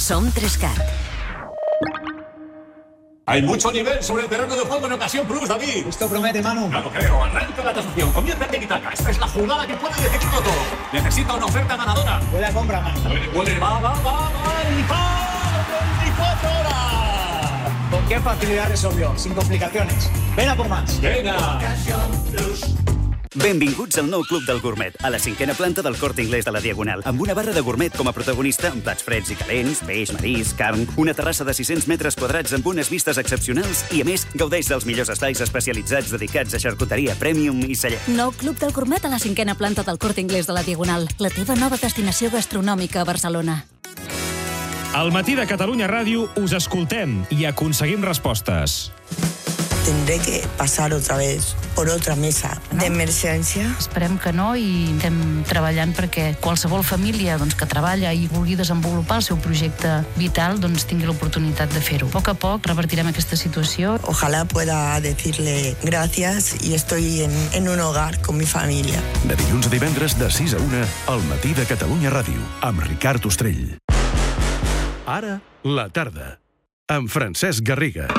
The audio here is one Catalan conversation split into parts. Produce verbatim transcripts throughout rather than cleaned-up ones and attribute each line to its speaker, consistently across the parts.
Speaker 1: Som Trescat.
Speaker 2: Hay mucho nivel sobre el terreno de juego en Ocasión Plus, David.
Speaker 3: Esto promete, Manu.
Speaker 2: No lo creo. Arranca la transacción. Comienza el tiki-taka. Esta es la jugada que puede decidirlo todo. Necesita una oferta ganadora.
Speaker 3: Buena compra, Manu.
Speaker 2: Puede, puede. Va, va, va, va. veinticuatro horas.
Speaker 3: ¿Con qué facilidad resolvió? Sin complicaciones. Ven a por más.
Speaker 2: Venga. Ocasión Plus.
Speaker 4: Benvinguts al nou Club del Gourmet, a la cinquena planta del Corte Inglés de la Diagonal, amb una barra de gourmet com a protagonista, amb plats freds i calents, peix, marisc, carn, una terrassa de sis-cents metres quadrats amb unes vistes excepcionals i, a més, gaudeix dels millors espais especialitzats dedicats a xarcuteria premium i celler.
Speaker 1: Nou Club del Gourmet a la cinquena planta del Corte Inglés de la Diagonal, la teva nova destinació gastronòmica a Barcelona.
Speaker 5: Al matí de Catalunya Ràdio us escoltem i aconseguim respostes.
Speaker 6: Tendré que pasar otra vez por otra mesa d'emergència.
Speaker 7: Esperem que no i estem treballant perquè qualsevol família doncs, que treballa i vulgui desenvolupar el seu projecte vital doncs, tingui l'oportunitat de fer-ho. A poc a poc revertirem aquesta situació.
Speaker 6: Ojalá pueda decirle gracias y estoy en, en un hogar con mi familia.
Speaker 8: De dilluns a divendres de sis a una al matí de Catalunya Ràdio amb Ricard Ostrell. Ara, la tarda, amb Francesc Garriga.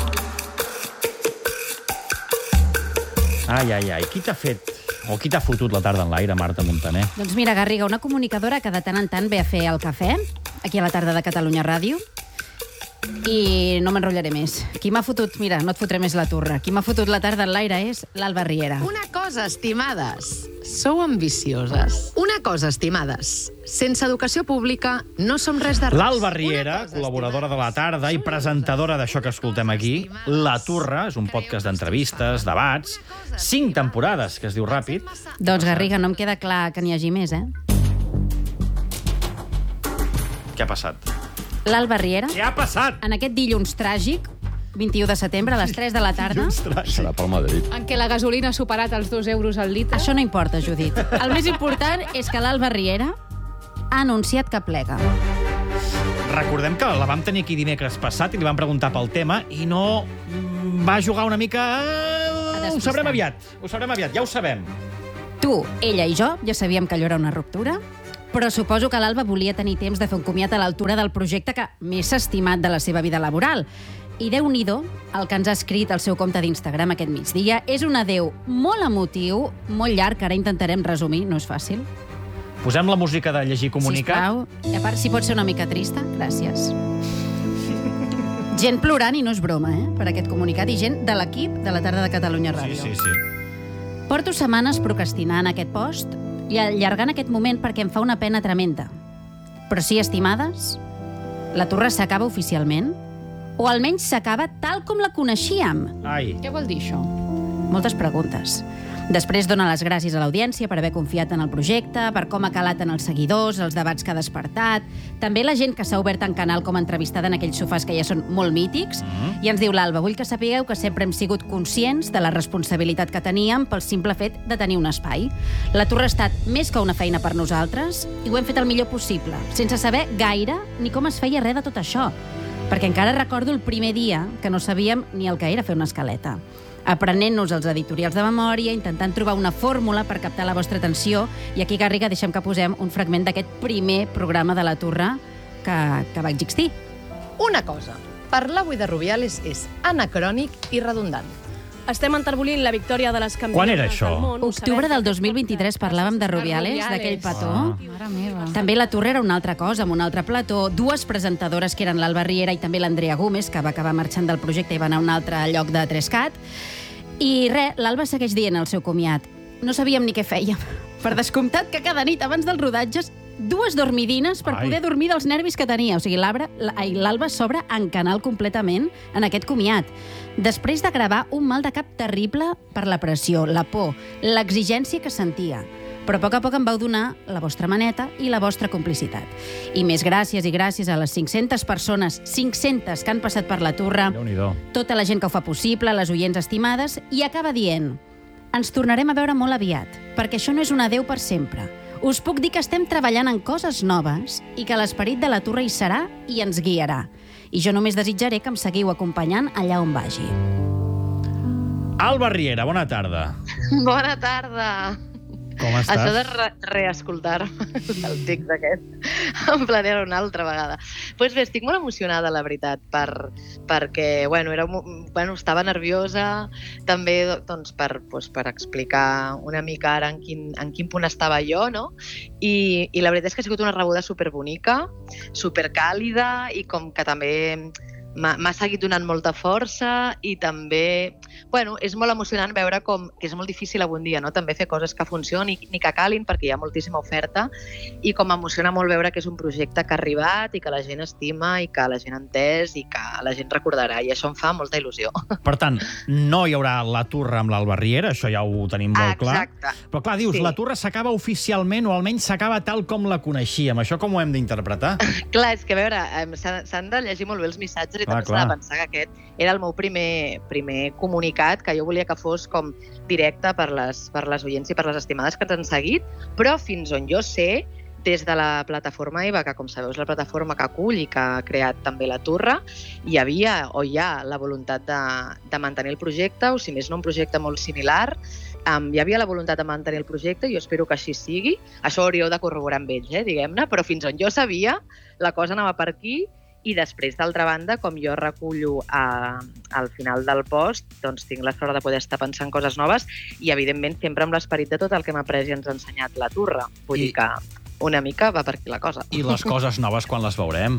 Speaker 9: Ai, ai, ai, qui t'ha fet o qui t'ha fotut la tarda en l'aire, Marta Montaner?
Speaker 10: Doncs mira, Garriga, una comunicadora que de tant en tant ve a fer el cafè, aquí a la tarda de Catalunya Ràdio, i no m'enrotllaré més. Qui m'ha fotut, mira, no et fotré més la turra, qui m'ha fotut la tarda en l'aire és l'Alba Riera.
Speaker 11: Una cosa, estimades, sou ambicioses. Una cosa, estimades, sense educació pública no som res de res.
Speaker 9: L'Alba Riera, col·laboradora de la tarda i presentadora d'això que escoltem aquí, La Turra, és un podcast d'entrevistes, debats, cinc temporades, que es diu ràpid.
Speaker 10: Doncs, Garriga, no em queda clar que n'hi hagi més, eh?
Speaker 9: Què ha passat?
Speaker 10: L'Alba Riera,
Speaker 9: Què ha passat?
Speaker 10: en aquest dilluns tràgic, vint-i-u de setembre, a les tres de la tarda...
Speaker 12: Serà pel Madrid.
Speaker 13: En què la gasolina ha superat els dos euros al litre.
Speaker 10: Això no importa, Judit. El més important és que l'Alba Riera ha anunciat que plega.
Speaker 9: Recordem que la vam tenir aquí dimecres passat i li vam preguntar pel tema i no va jugar una mica... Ho sabrem aviat, ho sabrem aviat, ja ho sabem.
Speaker 10: Tu, ella i jo ja sabíem que allò era una ruptura, però suposo que l'Alba volia tenir temps de fer un comiat a l'altura del projecte que més s'ha estimat de la seva vida laboral. I Déu-n'hi-do, el que ens ha escrit al seu compte d'Instagram aquest migdia és un adéu molt emotiu, molt llarg, que ara intentarem resumir, no és fàcil.
Speaker 9: Posem la música de llegir comunicat.
Speaker 10: Sisplau. I a part, si pot ser una mica trista, gràcies. Gent plorant, i no és broma, eh, per aquest comunicat, i gent de l'equip de la tarda de Catalunya Ràdio.
Speaker 9: Sí, sí, sí.
Speaker 10: Porto setmanes procrastinant aquest post i allargant aquest moment perquè em fa una pena tremenda. Però sí, estimades, la Turra s'acaba oficialment, o almenys s'acaba tal com la coneixíem.
Speaker 9: Ai.
Speaker 13: Què vol dir això?
Speaker 10: Moltes preguntes. Després dona les gràcies a l'audiència per haver confiat en el projecte, per com ha calat en els seguidors, els debats que ha despertat, també la gent que s'ha obert en canal com a entrevistada en aquells sofàs que ja són molt mítics, mm-hmm. i ens diu l'Alba, vull que sapigueu que sempre hem sigut conscients de la responsabilitat que teníem pel simple fet de tenir un espai. La Turra ha estat més que una feina per nosaltres i ho hem fet el millor possible, sense saber gaire ni com es feia res de tot això, perquè encara recordo el primer dia que no sabíem ni el que era fer una escaleta. Aprenent-nos els editorials de memòria, intentant trobar una fórmula per captar la vostra atenció, i aquí, Garriga, deixem que posem un fragment d'aquest primer programa de la Turra que, que va existir.
Speaker 11: Una cosa, parlar avui de Rubiales és anacrònic i redundant.
Speaker 13: Estem enterbolint la victòria de les campiones.
Speaker 9: Quan era això?
Speaker 13: Del món.
Speaker 10: Octubre del dos mil vint-i-tres parlàvem de Rubiales, d'aquell petó.
Speaker 9: Ah.
Speaker 10: Mare meva. També la Turra era una altra cosa, amb un altre plató, dues presentadores que eren l'Alba Riera i també l'Andrea Gómez, que va acabar marxant del projecte i va anar a un altre lloc de Trescat. I res, l'Alba segueix dient al seu comiat, no sabíem ni què fèiem. Per descomptat que cada nit abans dels rodatges dues dormidines per
Speaker 9: Ai.
Speaker 10: poder dormir dels nervis que tenia. O sigui, l'Alba s'obre en canal completament en aquest comiat. Després de gravar un mal de cap terrible per la pressió, la por, l'exigència que sentia. Però a poc a poc em vau donar la vostra maneta i la vostra complicitat. I més gràcies i gràcies a les cinc-centes persones, cinc-centes que han passat per la Turra,
Speaker 9: Déu-n'hi-do.
Speaker 10: tota la gent que ho fa possible, les oients estimades, i acaba dient: ens tornarem a veure molt aviat, perquè això no és un adéu per sempre. Us puc dir que estem treballant en coses noves i que l'esperit de la Turra hi serà i ens guiarà. I jo només desitjaré que em seguiu acompanyant allà on vagi.
Speaker 9: Alba Riera, bona tarda.
Speaker 11: Bona tarda.
Speaker 9: Com estàs?
Speaker 11: Això de re reescoltar-me el text aquest em planera una altra vegada. Doncs pues bé, estic molt emocionada, la veritat, per, perquè, bueno, era, bueno, estava nerviosa, també doncs, per, doncs, per explicar una mica ara en quin, en quin punt estava jo, no? I, i la veritat és que ha sigut una rebuda superbonica, supercàlida, i com que també m'ha seguit donant molta força i també, bueno, és molt emocionant veure com, que és molt difícil avui en dia, no? També fer coses que funcionin ni que calin perquè hi ha moltíssima oferta i com m'emociona molt veure que és un projecte que ha arribat i que la gent estima i que la gent ha entès i que la gent recordarà i això em fa molta il·lusió.
Speaker 9: Per tant, no hi haurà la Turra amb l'Alba Riera, això ja ho tenim molt clar.
Speaker 11: Exacte.
Speaker 9: Però clar, dius, sí. La Turra s'acaba oficialment o almenys s'acaba tal com la coneixíem. Això com ho hem d'interpretar?
Speaker 11: Clar, és que a veure, s'han de llegir molt bé els missatges i també s'ha de pensar que aquest era el meu primer, primer comunicat, que jo volia que fos com directe per les, per les oients i per les estimades que ens han seguit, però fins on jo sé, des de la plataforma EVA, que com sabeu és la plataforma que acull i que ha creat també la Turra, hi havia o hi ha la voluntat de, de mantenir el projecte, o si més no un projecte molt similar. Um, hi havia la voluntat de mantenir el projecte i jo espero que així sigui. Això ho hauríeu de corroborar amb ells, eh, diguem-ne, però fins on jo sabia la cosa anava per aquí. I després, d'altra banda, com jo recullo a, al final del post, doncs tinc la sort de poder estar pensant coses noves i, evidentment, sempre amb l'esperit de tot el que m'ha après i ens ha ensenyat la Turra. Vull I... dir que una mica va per aquí la cosa.
Speaker 9: I les coses noves quan les veurem?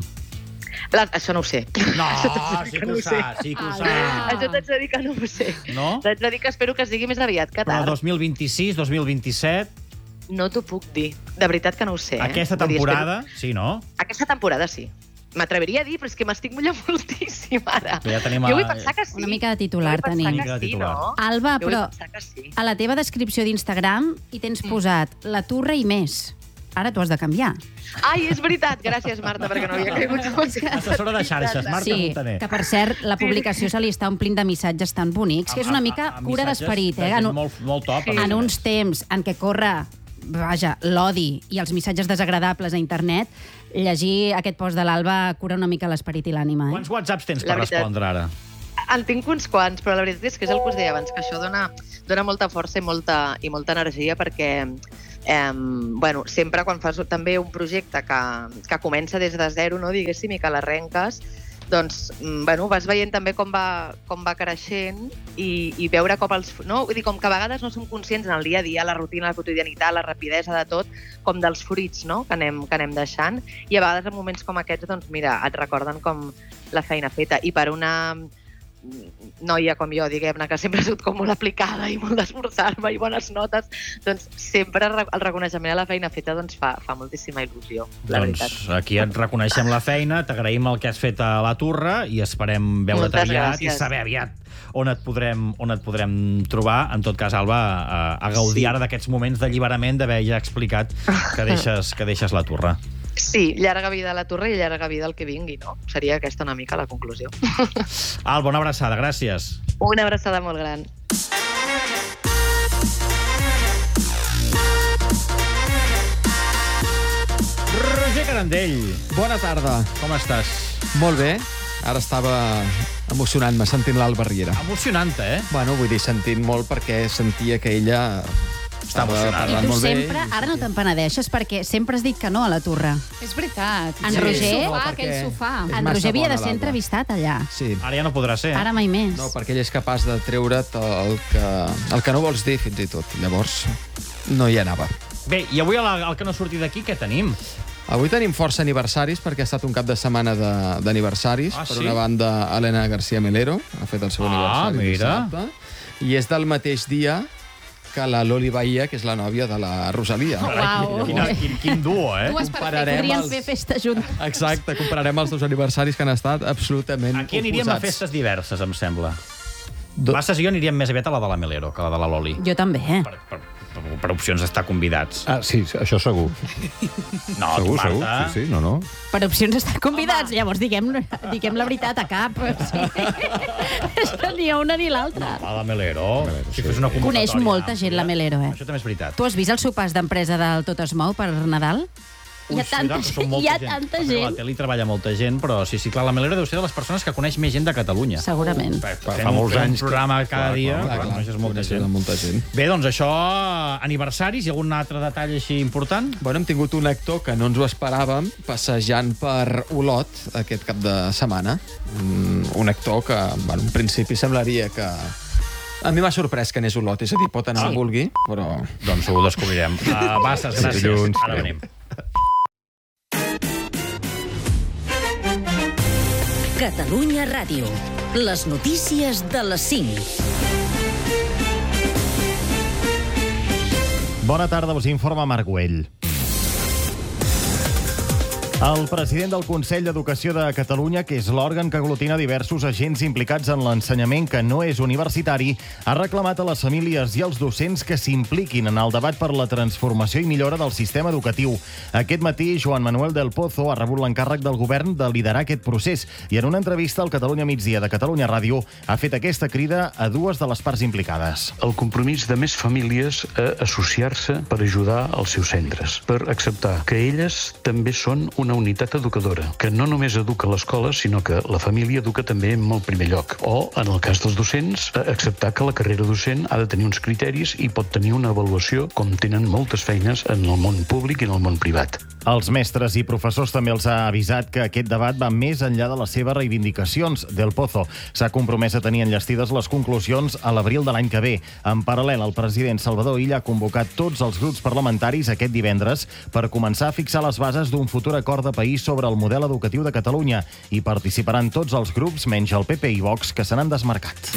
Speaker 11: La, això no ho sé.
Speaker 9: No, sí que ho saps, sí que ho saps.
Speaker 11: Això t'haig de dir que no ho sé.
Speaker 9: No?
Speaker 11: T'haig de dir que espero que sigui més aviat que tard.
Speaker 9: Però dos mil vint-i-sis, dos mil vint-i-set...
Speaker 11: No t'ho puc dir. De veritat que no ho sé.
Speaker 9: Aquesta temporada, sí, no?
Speaker 11: Aquesta temporada sí. M'atreviria a dir, però és que m'estic mullant moltíssim ara.
Speaker 9: Ja tenim
Speaker 11: jo vull pensar que sí.
Speaker 10: Una mica de titular tenim.
Speaker 11: Una mica de titular. Sí, no?
Speaker 10: Alba,
Speaker 11: jo
Speaker 10: però
Speaker 11: sí.
Speaker 10: a la teva descripció d'Instagram hi tens posat la Turra i més. Ara t'ho has de canviar.
Speaker 11: Ai, és veritat. Gràcies, Marta, perquè no havia caigut.
Speaker 9: Assessora de xarxes, Marta
Speaker 10: sí,
Speaker 9: Montaner.
Speaker 10: Que, per cert, la publicació se li està omplint de missatges tan bonics, que és una mica cura d'esperit. Eh? En,
Speaker 9: molt, molt top.
Speaker 10: Sí. En uns temps en què corre vaja, l'odi i els missatges desagradables a internet, llegir aquest post de l'Alba cura una mica l'esperit i l'ànima. Eh?
Speaker 9: Quants whatsapps tens per respondre ara?
Speaker 11: En tinc uns quants, però la veritat és que és el que us deia abans, que això dona, dona molta força i molta, i molta energia perquè eh, bueno, sempre quan fas també un projecte que, que comença des de zero, no, diguéssim, i que l'arrenques, doncs, bueno, vas veient també com va, com va creixent i, i veure com els... No? Vull dir, com que a vegades no som conscients en el dia a dia, la rutina, la quotidianitat, la rapidesa de tot, com dels fruits, no?, que anem, que anem deixant. I a vegades en moments com aquests, doncs mira, et recorden com la feina feta. I per una noia com jo, diguem-ne, que sempre ha sigut com molt aplicada i molt d'esforçar-me i bones notes, doncs sempre el reconeixement a la feina feta doncs fa, fa moltíssima il·lusió, la
Speaker 9: doncs
Speaker 11: veritat.
Speaker 9: Aquí et reconeixem la feina, t'agraïm el que has fet a la Turra i esperem veure't aviat gràcies. I saber aviat on et podrem, on et podrem trobar. En tot cas, Alba, a, a gaudir sí. ara d'aquests moments d'alliberament d'haver ja explicat que deixes, que deixes la Turra.
Speaker 11: Sí, llarga vida a la Turra i llarga vida al que vingui, no? Seria aquesta una mica la conclusió.
Speaker 9: Alba, una abraçada, gràcies.
Speaker 11: Una abraçada molt gran.
Speaker 9: Roger Carandell.
Speaker 12: Bona tarda.
Speaker 9: Com estàs?
Speaker 12: Molt bé. Ara estava emocionant-me sentint l'Alba Riera.
Speaker 9: Emocionant-te, eh?
Speaker 12: Bueno, vull dir, sentint molt perquè sentia que ella...
Speaker 9: Està emocionat.
Speaker 10: I tu sempre, ara no te'n penedeixes, perquè sempre has dit que no a la Turra.
Speaker 13: És veritat.
Speaker 10: En Roger...
Speaker 13: Sofà, aquell sofà.
Speaker 10: En Roger havia de ser entrevistat allà.
Speaker 12: Sí.
Speaker 9: Ara ja no podrà ser.
Speaker 10: Ara mai més.
Speaker 12: No, perquè ell és capaç de treure't el que, el que no vols dir, fins i tot. Llavors, no hi anava.
Speaker 9: Bé, i avui, el que no surti d'aquí, què tenim?
Speaker 12: Avui tenim força aniversaris, perquè ha estat un cap de setmana d'aniversaris.
Speaker 9: Ah,
Speaker 12: per
Speaker 9: sí?
Speaker 12: una banda, Elena García Melero ha fet el seu
Speaker 9: ah,
Speaker 12: aniversari
Speaker 9: mira.
Speaker 12: dissabte. I és del mateix dia que la Loli Bahía, que és la nòvia de la Rosalia.
Speaker 10: Oh, uau.
Speaker 9: Quin, quin, quin duo, eh?
Speaker 10: Dues perfectes. Podrien fer festa junts.
Speaker 12: Exacte, compararem els dos aniversaris que han estat absolutament oposats.
Speaker 9: Aquí aniríem a festes diverses, em sembla. Do... Masses i jo aniríem més aviat a la de la Melero que a la de la Loli.
Speaker 10: Jo també, eh?
Speaker 9: Per, per, per, per opcions d'estar convidats.
Speaker 14: Ah, sí, això segur.
Speaker 9: No,
Speaker 14: segur,
Speaker 9: tu, Marta...
Speaker 14: segur, sí, sí, no, no.
Speaker 10: Per opcions d'estar convidats. Home. Llavors, diguem, diguem la veritat a cap. Sí. Ni una ni l'altra.
Speaker 9: No, la Melero. Si fes una
Speaker 10: Coneix molta gent, la Melero, eh?
Speaker 9: Això també és veritat.
Speaker 10: Tu has vist els sopars d'empresa del Tot es mou per Nadal? Hi ha tanta, hi ha tanta
Speaker 9: gent.
Speaker 10: gent.
Speaker 9: A la tele hi treballa molta gent, però sí, sí, clar, la Melero deu ser de les persones que coneix més gent de Catalunya.
Speaker 10: Segurament.
Speaker 9: Fa molts anys. Un programa cada dia, coneixes molta gent.
Speaker 12: molta gent.
Speaker 9: Bé, doncs això, aniversaris, hi ha algun altre detall així important?
Speaker 12: Bueno, hem tingut un actor que no ens ho esperàvem, passejant per Olot aquest cap de setmana. Un actor que, bueno, en principi semblaria que... A mi m'ha sorprès que anés Olot, és a dir, pot anar on vulgui, però...
Speaker 9: Doncs ho descobrirem. Uh, Bassas, gràcies.
Speaker 12: Dilluns.
Speaker 9: Ara venim.
Speaker 1: Catalunya Ràdio. Les notícies de les cinc.
Speaker 5: Bona tarda, us informa Marc Güell. El president del Consell d'Educació de Catalunya, que és l'òrgan que aglutina diversos agents implicats en l'ensenyament que no és universitari, ha reclamat a les famílies i als docents que s'impliquin en el debat per la transformació i millora del sistema educatiu. Aquest matí, Joan Manuel del Pozo ha rebut l'encàrrec del govern de liderar aquest procés i en una entrevista al Catalunya Migdia de Catalunya Ràdio ha fet aquesta crida a dues de les parts implicades.
Speaker 14: El compromís de més famílies a associar-se per ajudar els seus centres, per acceptar que elles també són una unitat educadora, que no només educa l'escola, sinó que la família educa també en el primer lloc. O, en el cas dels docents, acceptar que la carrera docent ha de tenir uns criteris i pot tenir una avaluació com tenen moltes feines en el món públic i en el món privat.
Speaker 5: Els mestres i professors també els ha avisat que aquest debat va més enllà de les seves reivindicacions. Del Pozo s'ha compromès a tenir enllestides les conclusions a l'abril de l'any que ve. En paral·lel, el president Salvador Illa ha convocat tots els grups parlamentaris aquest divendres per començar a fixar les bases d'un futur acord de país sobre el model educatiu de Catalunya. Hi participaran tots els grups, menys el P P i Vox, que se n'han desmarcat.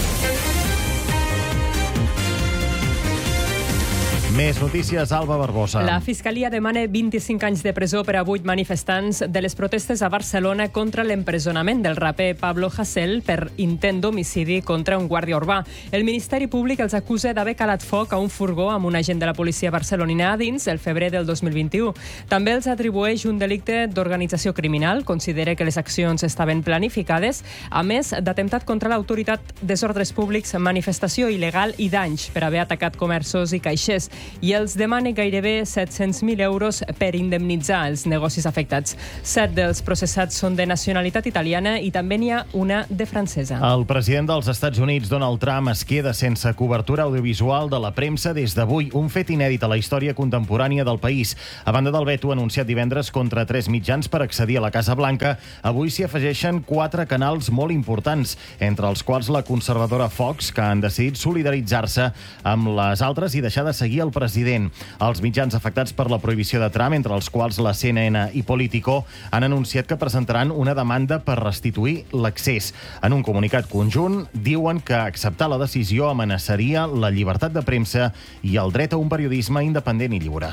Speaker 5: Més notícies, Alba Barbosa.
Speaker 15: La Fiscalia demana vint-i-cinc anys de presó per a vuit manifestants de les protestes a Barcelona contra l'empresonament del raper Pablo Hasél per intent d'homicidi contra un guàrdia urbà. El Ministeri Públic els acusa d'haver calat foc a un furgó amb un agent de la policia barcelonina a dins el febrer del dos mil vint-i-u. També els atribueix un delicte d'organització criminal, considera que les accions estaven planificades, a més d'atemptat contra l'autoritat, desordres públics, manifestació il·legal i danys per haver atacat comerços i caixers, i els demana gairebé set-cents mil euros per indemnitzar els negocis afectats. Set dels processats són de nacionalitat italiana i també n'hi ha una de francesa.
Speaker 5: El president dels Estats Units, Donald Trump, es queda sense cobertura audiovisual de la premsa des d'avui, un fet inèdit a la història contemporània del país. A banda del veto anunciat divendres contra tres mitjans per accedir a la Casa Blanca, avui s'hi afegeixen quatre canals molt importants, entre els quals la conservadora Fox, que han decidit solidaritzar-se amb les altres i deixar de seguir el president. Els mitjans afectats per la prohibició de Trump, entre els quals la C N N i Politico, han anunciat que presentaran una demanda per restituir l'accés. En un comunicat conjunt, diuen que acceptar la decisió amenaçaria la llibertat de premsa i el dret a un periodisme independent i lliure.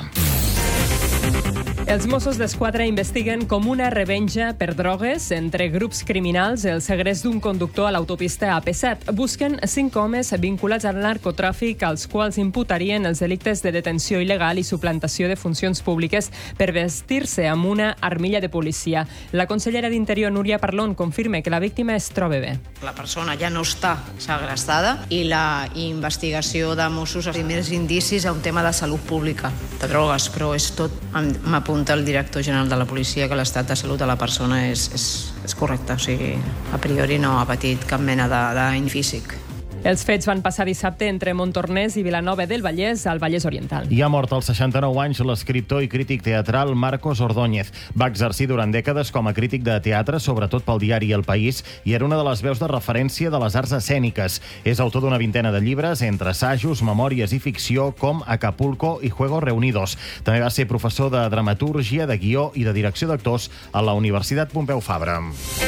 Speaker 15: Els Mossos d'Esquadra investiguen com una revenja per drogues entre grups criminals el segrest d'un conductor a l'autopista A P set. Busquen cinc homes vinculats al narcotràfic als quals imputarien els delictes de detenció il·legal i suplantació de funcions públiques per vestir-se amb una armilla de policia. La consellera d'Interior, Núria Parlon, confirma que la víctima es troba bé.
Speaker 16: La persona ja no està segrestada i la investigació de Mossos, els primers indicis a un tema de salut pública, de drogues, però és tot, m'apunta el director general de la policia, que l'estat de salut de la persona és, és, és correcte, o sigui, a priori no ha patit cap mena de dany físic.
Speaker 15: Els fets van passar dissabte entre Montornès i Vilanova del Vallès, al Vallès Oriental.
Speaker 5: I ha mort als seixanta-nou anys l'escriptor i crític teatral Marcos Ordóñez. Va exercir durant dècades com a crític de teatre, sobretot pel diari El País, i era una de les veus de referència de les arts escèniques. És autor d'una vintena de llibres, entre assajos, memòries i ficció, com Acapulco i Juegos Reunidos. També va ser professor de dramatúrgia, de guió i de direcció d'actors a la Universitat Pompeu Fabra.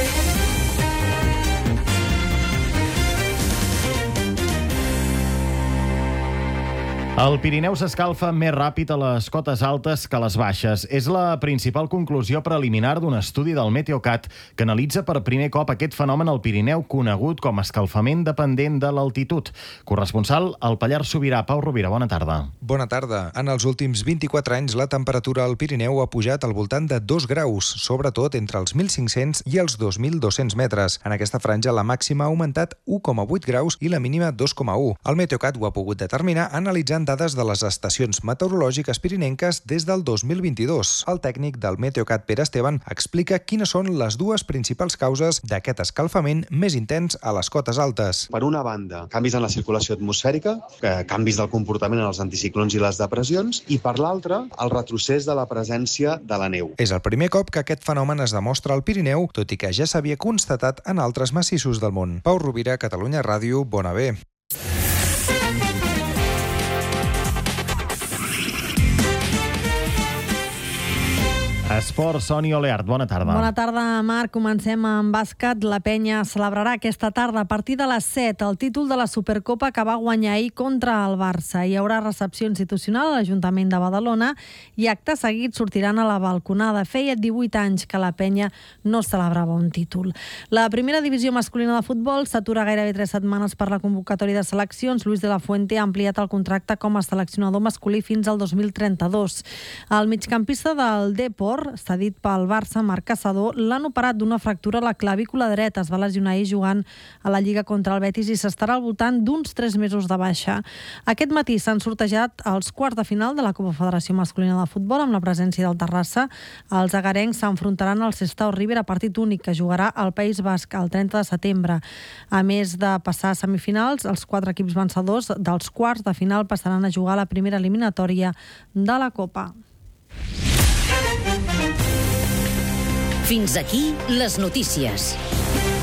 Speaker 5: El Pirineu s'escalfa més ràpid a les cotes altes que a les baixes. És la principal conclusió preliminar d'un estudi del Meteocat que analitza per primer cop aquest fenomen al Pirineu conegut com escalfament dependent de l'altitud. Corresponsal al Pallars Sobirà, Pau Rovira, bona tarda.
Speaker 17: Bona tarda. En els últims vint-i-quatre anys la temperatura al Pirineu ha pujat al voltant de dos graus, sobretot entre els mil cinc-cents i els dos mil dos-cents metres. En aquesta franja la màxima ha augmentat u coma vuit graus i la mínima dos coma u. El Meteocat ho ha pogut determinar analitzant dades de les estacions meteorològiques pirinenques des del dos mil vint-i-dos. El tècnic del Meteocat, Pere Esteban, explica quines són les dues principals causes d'aquest escalfament més intens a les cotes altes.
Speaker 18: Per una banda, canvis en la circulació atmosfèrica, canvis del comportament en els anticiclons i les depressions, i per l'altra, el retrocés de la presència de la neu.
Speaker 17: És el primer cop que aquest fenomen es demostra al Pirineu, tot i que ja s'havia constatat en altres massissos del món. Pau Rovira, Catalunya Ràdio, bona bé.
Speaker 5: Esport, Sònia Oleart, bona tarda.
Speaker 19: Bona tarda, Marc. Comencem amb bàsquet. La Penya celebrarà aquesta tarda a partir de les set el títol de la Supercopa que va guanyar ahir contra el Barça. Hi haurà recepció institucional a l'Ajuntament de Badalona i acte seguit sortiran a la balconada. Feia divuit anys que la Penya no celebrava un títol. La primera divisió masculina de futbol s'atura gairebé tres setmanes per la convocatòria de seleccions. Luis de la Fuente ha ampliat el contracte com a seleccionador masculí fins al dos mil trenta-dos. El migcampista del Depor, cedit pel Barça, Marc Caçador, l'han operat d'una fractura a la clavícula dreta. Es va lesionar ahir jugant a la Lliga contra el Betis i s'estarà al voltant d'uns tres mesos de baixa. Aquest matí s'han sortejat els quarts de final de la Copa Federació Masculina de Futbol amb la presència del Terrassa. Els agarencs s'enfrontaran al Sestao River a partit únic que jugarà al País Basc el trenta de setembre. A més de passar a semifinals, els quatre equips vencedors dels quarts de final passaran a jugar a la primera eliminatòria de la Copa.
Speaker 1: Fins aquí les notícies.